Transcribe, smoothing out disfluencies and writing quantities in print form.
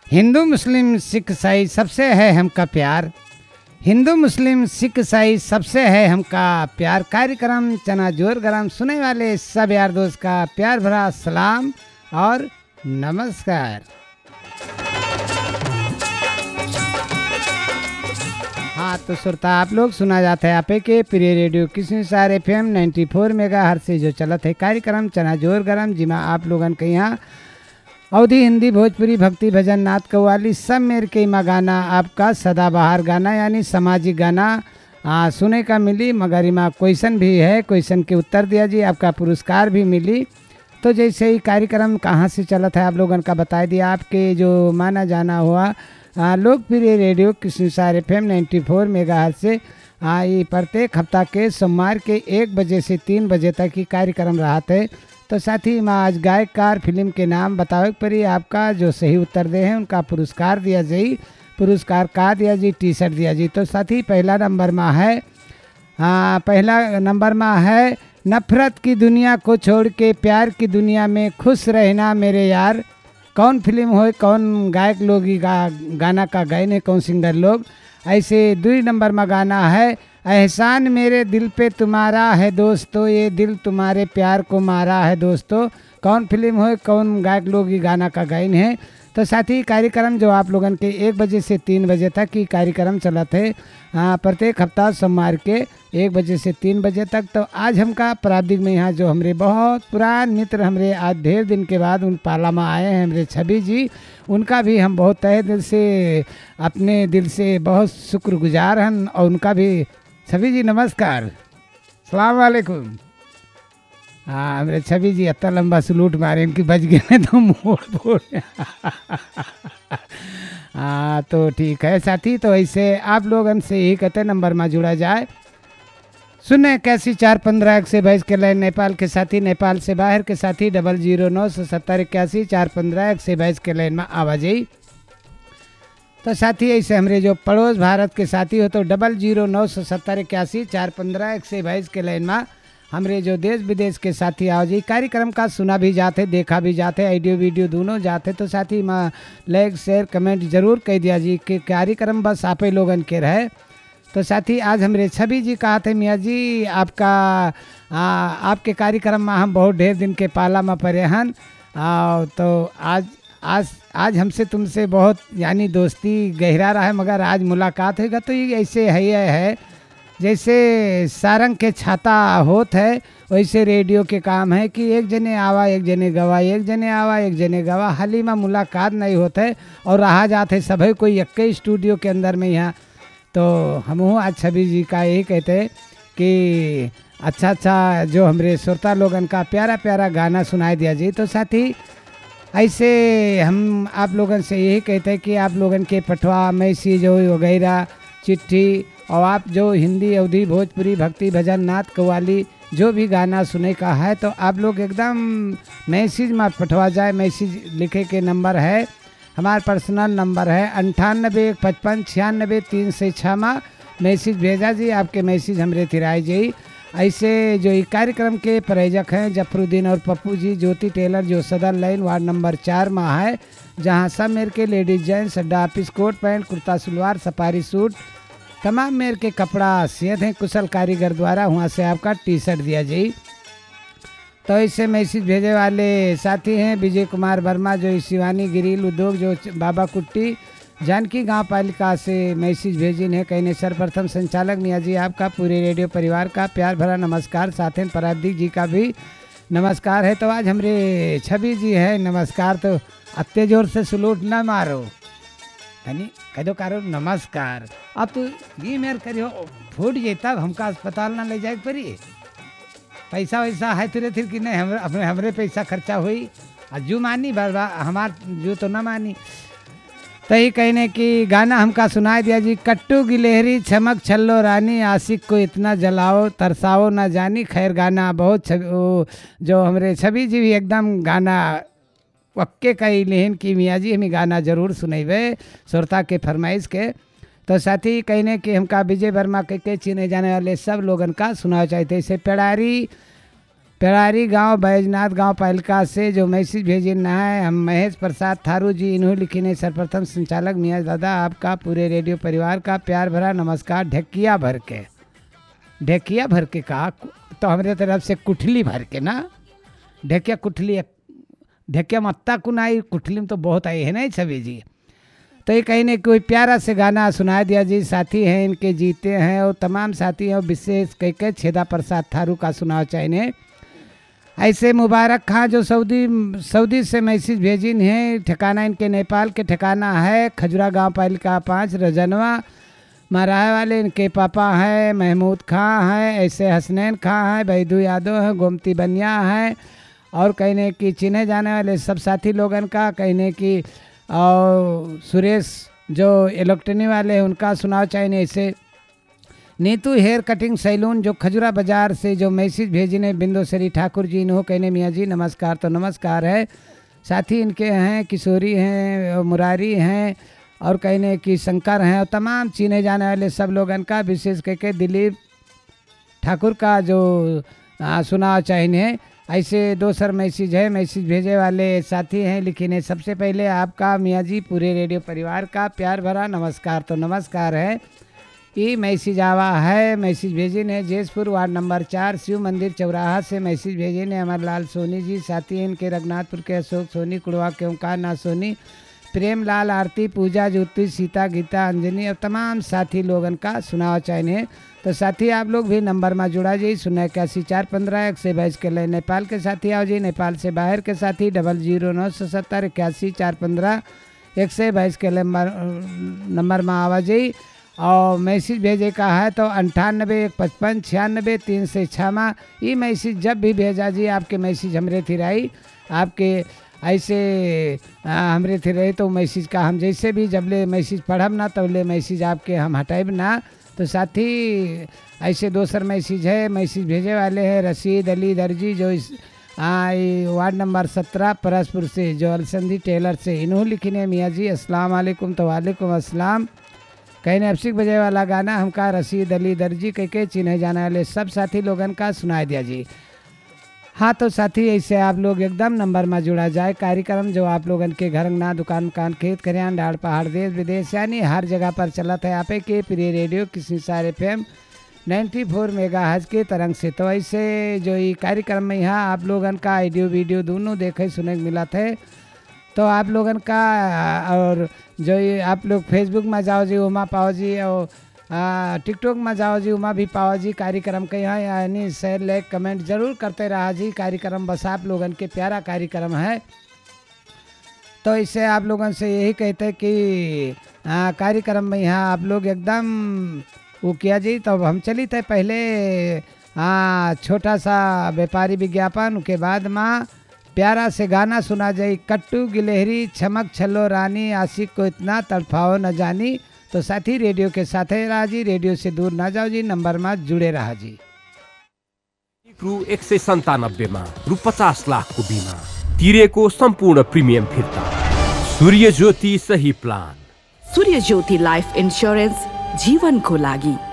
हिंदू मुस्लिम सिख ईसाई सबसे है हमका प्यार। हिंदू मुस्लिम सिख ईसाई सबसे है हमका प्यार। कार्यक्रम चना जोर गरम सुनने वाले सब यार दोस्त का प्यार भरा सलाम और नमस्कार। हाँ तो श्रोता आप लोग सुना जाता है आपे के प्रिय रेडियो किसी सारे FM 94 मेगाहर्ट्ज़ से जो चलत है कार्यक्रम चना जोर गरम, जिमा आप लोगन के यहाँ अवधी हिंदी भोजपुरी भक्ति भजन नाथ कव्वाली सब मेरे के इमा गाना आपका सदाबहार गाना यानी सामाजिक गाना सुने का मिली। मगर इमा क्वेश्चन भी है, क्वेश्चन के उत्तर दिया जी, आपका पुरस्कार भी मिली। तो जैसे ही कार्यक्रम कहाँ से चलत है आप लोगन का बता दिया। आपके जो माना जाना हुआ लोकप्रिय रेडियो किशनसार FM 94 मेगाहर्ट्ज़ से ये प्रत्येक हफ्ता के सोमवार के 1 बजे से 3 बजे तक ही कार्यक्रम रहा थे। तो साथ ही मैं आज गायककार फिल्म के नाम बतावे परी आपका जो सही उत्तर दे हैं उनका पुरस्कार दिया जाए। पुरस्कार का दिया जी, टी-शर्ट दिया जी। तो साथ ही पहला नंबर में है नफरत की दुनिया को छोड़ के प्यार की दुनिया में खुश रहना मेरे यार। कौन फिल्म हो, कौन गायक लोग गाना का गायन है, कौन सिंगर लोग। ऐसे 2 नंबर में गाना है एहसान मेरे दिल पे तुम्हारा है दोस्तों, ये दिल तुम्हारे प्यार को मारा है दोस्तों। कौन फिल्म हो, कौन गायक लोग गाना का गायन है। तो साथ ही कार्यक्रम जो आप लोगन के 1 बजे से 3 बजे तक ही कार्यक्रम चला थे प्रत्येक हफ्ता सोमवार के 1 बजे से 3 बजे तक। तो आज हमका प्रावधिक में यहाँ जो हमारे बहुत पुरान मित्र हमारे आज ढेर दिन के बाद उन पाला में आए हैं हमारे छवि जी, उनका भी हम बहुत तहे दिल से अपने दिल से बहुत शुक्रगुजार हैं। और उनका भी छवि जी नमस्कार, सलाम वालेकुम। हाँ मेरे छवि जी इतना लंबा सलूट मारे इनकी बच गए तो मोड़ फोड़। हाँ तो ठीक है साथी। तो ऐसे आप लोगन से यही कहते नंबर में जुड़ा जाए। सुने कैसी 415 से 22 के लाइन नेपाल के साथी, नेपाल से बाहर के साथी 0097081 415 से 22 के लाइन में आवाजाई। तो साथी ऐसे हमारे जो पड़ोस भारत के साथी हो तो 0097081 415 से 22 के लाइन में हमारे जो देश विदेश के साथी आओ जी। कार्यक्रम का सुना भी जाते, देखा भी जाते, ऑडियो वीडियो दोनों जाते। तो साथी माँ लाइक शेयर कमेंट जरूर कह दिया जी कि कार्यक्रम बस आप ही लोगन के रहे। तो साथी आज हमारे छवि जी कहा थे मियाँ जी आपके कार्यक्रम में हम बहुत ढेर दिन के पाला में पड़े हैं। तो आज हमसे तुमसे बहुत यानी दोस्ती गहरा रहा है, मगर आज मुलाकात होगा तो ये ऐसे है जैसे सारंग के छाता होत है वैसे रेडियो के काम है कि एक जने आवा एक जने गवा, एक जने आवा एक जने गवा, हाल ही में मुलाकात नहीं होते है और रहा जाते सभी कोई एक स्टूडियो के अंदर में यहाँ। तो हम आज छवि जी का यही कहते हैं कि अच्छा जो हमारे श्रोता लोगन का प्यारा प्यारा गाना सुनाई दिया जी। तो साथ ही ऐसे हम आप लोगन से यही कहते हैं कि आप लोगन के पठवा मैसेज वगैरह चिट्ठी और आप जो हिंदी अवधी भोजपुरी भक्ति भजन नाथ कव्वाली जो भी गाना सुने का है तो आप लोग एकदम मैसेज में पठवा जाए। मैसेज लिखे के नंबर है, हमारा पर्सनल नंबर है 9815569306 में मैसेज भेजा जी। आपके मैसेज हमरे तिराई जी। ऐसे जो ये कार्यक्रम के प्रायोजक हैं जफरुद्दीन और पप्पू जी, ज्योति टेलर जो सदर लाइन वार्ड नंबर 4 में है, जहां सब मेरे के लेडीज जेंट्स अड्डा ऑफिस कोट pant kurta salwar safari suit तमाम मेरे के कपड़ा सियत हैं कुशल कारीगर द्वारा, वहाँ से आपका टी-शर्ट दिया जी। तो इससे मैसेज भेजे वाले साथी हैं विजय कुमार वर्मा जो शिवानी गिरिल उद्योग जो बाबा कुट्टी जानकी गांव पालिका से मैसेज भेजिन है। कहने सर्वप्रथम संचालक मियाँ जी आपका पूरे रेडियो परिवार का प्यार भरा नमस्कार, साथ ही पराधिक जी का भी नमस्कार है। तो आज हमारे छवि जी है नमस्कार, तो अत्ते जोर से सलूट न मारो यानी कह दो कारो नमस्कार। अब तो ये मेर करियो फूट गए तब हमका अस्पताल ना ले जाए पड़ी, पैसा वैसा है तुरे थिर कि नहीं हमरे पैसा खर्चा हुई जो मानी बाबा हमार जो तो ना मानी। तो ये कहने की गाना हमका सुनाई दिया जी। कट्टू गिलहरी चमक छल्लो रानी आशिक को इतना जलाओ तरसाओ ना जानी। खैर गाना बहुत जो हमारे छवि जी भी एकदम गाना वक्के कई लेहन की मियाँ जी हमें गाना जरूर सुनेबे श्रोता के फरमाइश के। तो साथ ही कहने कि हमका विजय वर्मा के चीने जाने वाले सब लोगन का सुनाना चाहते। इसे पेड़ारी पेड़ारी गांव बैजनाथ गांव पालिका से जो मैसेज भेजे न है हम महेश प्रसाद थारू जी, इन्होंने लिखी ने सर्वप्रथम संचालक मियाँ दादा आपका पूरे रेडियो परिवार का प्यार भरा नमस्कार। ढकिया भर के कहा तो हमारे तरफ से कुठली भर के ना, ढकिया कुठली, ढकिया मत्ता कुन आई, कुठली में तो बहुत आई है ना छवि जी। तो ये कहीं ने कोई प्यारा से गाना सुना दिया जी। साथी हैं इनके जीते हैं और तमाम साथी हैं और विशेष कह छेदा प्रसाद थारू का सुनाओ चाहिए। ऐसे मुबारक खां जो सऊदी से मैसेज भेजिन है, ठिकाना इनके नेपाल के ठिकाना है खजुरा गांव पालिका 5 रजनवा मराए वाले। इनके पापा हैं महमूद खां हैं, ऐसे हसनैन खां हैं, बैदू यादव हैं, गोमती बनिया हैं और कहने की चिन्हे जाने वाले सब साथी लोगन का, कहने की और सुरेश जो इलेक्ट्रॉनिक वाले हैं उनका सुनाओ चाहिए। ऐसे नीतू हेयर कटिंग सैलून जो खजुरा बाजार से जो मैसेज भेजने बिंदुसरी ठाकुर जी इन्हों कहने मियाँ जी नमस्कार। तो नमस्कार है। साथी इनके हैं किशोरी हैं, मुरारी हैं और कहने की शंकर हैं और तमाम चीने जाने वाले सब लोगन का, विशेष करके दिलीप ठाकुर का जो सुनाओ चाहिए। ऐसे दूसर मैसेज है, मैसेज भेजे वाले साथी हैं लिखिने सबसे पहले आपका मियाँ जी पूरे रेडियो परिवार का प्यार भरा नमस्कार। तो नमस्कार है। ये मैसेज आवा है, मैसेज भेजे ने जयपुर वार्ड नंबर 4 शिव मंदिर चौराहा से मैसेज भेजे ने अमरलाल सोनी जी। साथी हैं इनके रघुनाथपुर के अशोक सोनी, कुड़वा के ओंकार नाथ सोनी, प्रेम लाल, आरती, पूजा, ज्योति, सीता, गीता, अंजनी और तमाम साथी लोगन का सुनाओ चाहिए। तो साथी आप लोग भी नंबर में जुड़ा जी 081-415 122 के लिए नेपाल के साथी आओ जी, नेपाल से बाहर के साथी 00970 81-415 122 के नंबर में आवा जी। और मैसेज भेजे का है तो 98-155-96-306 में ये मैसेज जब भी भेजा जी आपके मैसेज हमरे थिराई आपके ऐसे हमरे थिराई तो मैसेज का हम जैसे भी जब ले मैसेज पढ़ब ना तब ले मैसेज आपके हम हटाइब ना। तो साथी ऐसे दूसर मैसेज है, मैसेज भेजे वाले हैं रशीद अली दर्जी जो इस वार्ड नंबर 17 परसपुर से जो अलसंधी टेलर से, इन्होंने लिखने मियाँ जी अस्सलाम वालेकुम। तो वालेकुम अस्सलाम। कहने अफसिक बजे वाला गाना हमका रशीद अली दर्जी कह चिन्हे जाने वाले सब साथी लोगन का सुनाई दिया जी। हाँ तो साथी ऐसे आप लोग एकदम नंबर में जुड़ा जाए। कार्यक्रम जो आप लोगन के घर अंगना दुकान मकान खेत खरियान डाड़ पहाड़ देश विदेश यानी हर जगह पर चलत है आपे के प्रिय रेडियो किसी सारे FM 94 मेगाहर्ट्ज के तरंग से। तो ऐसे जो ये कार्यक्रम में यहाँ आप लोगन का ऑडियो वीडियो दोनों देखे सुने मिला थे। तो आप लोगन का और जो ये आप लोग फेसबुक में जाओ जी उमा पाओ जी और टिकटॉक में जाओ जी उमा भी पाओ जी। कार्यक्रम के यहाँ यानी शेयर लाइक कमेंट जरूर करते रहा जी। कार्यक्रम बस आप लोगन के प्यारा कार्यक्रम है। तो इससे आप लोगों से यही कहते कि कार्यक्रम में यहाँ आप लोग एकदम वो किया जी। तो हम चली थे पहले छोटा सा व्यापारी विज्ञापन, उसके बाद माँ प्यारा से गाना सुना जाए कट्टू गिलहरी छमक छलो रानी आशिक को इतना तड़फाओ न जानी। तो साथी रेडियो के साथ ही रहा जी, रेडियो से दूर ना जाओ जी, नंबर में जुड़े रहा जी। रु 197 में रु 50 लाख को बीमा तिरेको संपूर्ण प्रिमियम फिर्ता। सूर्य ज्योति सही प्लान। सूर्य ज्योति लाइफ इंश्योरेंस जीवन को लागि